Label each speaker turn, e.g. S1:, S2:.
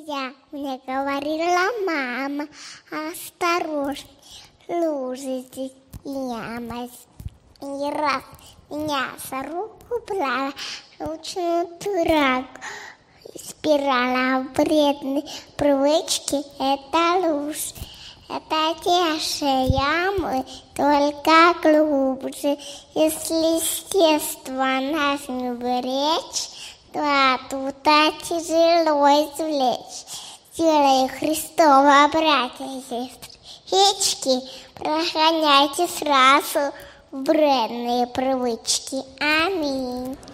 S1: нельзя, мне говорила мама, осторожно, лужицы и яма. И раз меня за руку брала, научную дурак. Спирала вредной привычки — это ложь. Это те же ямы, только глубже. Если естество нас не беречь, то оттуда тяжело извлечь. Делай Христова, братья и сестры, речки прогоняйте сразу вредные привычки. Аминь.